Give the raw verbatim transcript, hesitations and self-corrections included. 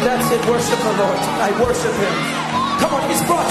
That's it. Worship the Lord tonight. Worship Him. Come on, He's brought